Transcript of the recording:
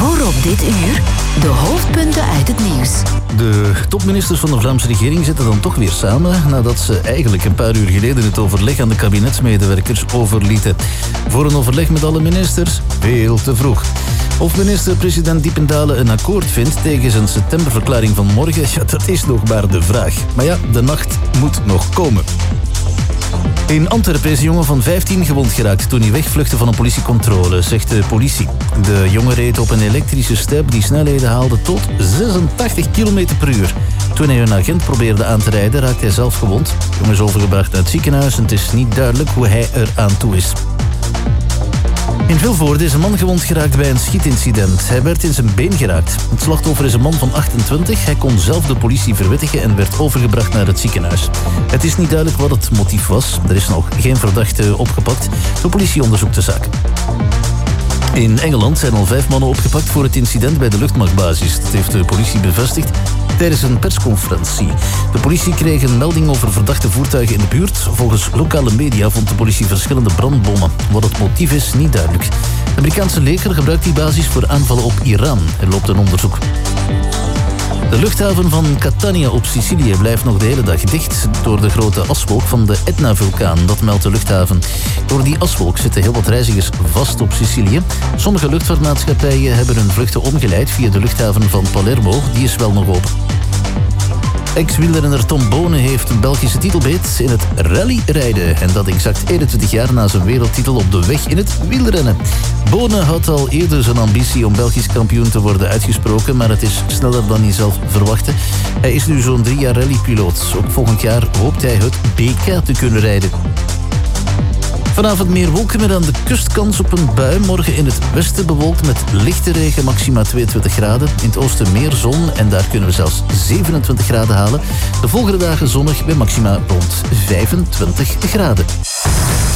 Hoor op dit uur de hoofdpunten uit het nieuws. De topministers van de Vlaamse regering zitten dan toch weer samen, nadat ze eigenlijk een paar uur geleden het overleg aan de kabinetsmedewerkers overlieten. Voor een overleg met alle ministers? Veel te vroeg. Of minister-president Diependalen een akkoord vindt tegen zijn septemberverklaring van morgen, ja, dat is nog maar de vraag. Maar ja, de nacht moet nog komen. In Antwerpen is een jongen van 15 gewond geraakt toen hij wegvluchtte van een politiecontrole, zegt de politie. De jongen reed op een elektrische step die snelheden haalde tot 86 km per uur. Toen hij een agent probeerde aan te rijden, raakte hij zelf gewond. De jongen is overgebracht naar het ziekenhuis en het is niet duidelijk hoe hij er aan toe is. In Vilvoorde is een man gewond geraakt bij een schietincident. Hij werd in zijn been geraakt. Het slachtoffer is een man van 28. Hij kon zelf de politie verwittigen en werd overgebracht naar het ziekenhuis. Het is niet duidelijk wat het motief was. Er is nog geen verdachte opgepakt. De politie onderzoekt de zaak. In Engeland zijn al 5 mannen opgepakt voor het incident bij de luchtmachtbasis. Dat heeft de politie bevestigd tijdens een persconferentie. De politie kreeg een melding over verdachte voertuigen in de buurt. Volgens lokale media vond de politie verschillende brandbommen. Wat het motief is, niet duidelijk. Het Amerikaanse leger gebruikt die basis voor aanvallen op Iran. Er loopt een onderzoek. De luchthaven van Catania op Sicilië blijft nog de hele dag dicht door de grote aswolk van de Etna-vulkaan. Dat meldt de luchthaven. Door die aswolk zitten heel wat reizigers vast op Sicilië. Sommige luchtvaartmaatschappijen hebben hun vluchten omgeleid via de luchthaven van Palermo. Die is wel nog open. Ex-wielrenner Tom Bonen heeft een Belgische titelbeet in het rallyrijden. En dat exact 21 jaar na zijn wereldtitel op de weg in het wielrennen. Bonen had al eerder zijn ambitie om Belgisch kampioen te worden uitgesproken, maar het is sneller dan hij zelf verwachtte. Hij is nu zo'n 3 jaar rallypiloot. Ook volgend jaar hoopt hij het BK te kunnen rijden. Vanavond meer wolken, met aan de kust kans op een bui. Morgen in het westen bewolkt met lichte regen, maxima 22 graden. In het oosten meer zon en daar kunnen we zelfs 27 graden halen. De volgende dagen zonnig bij maxima rond 25 graden.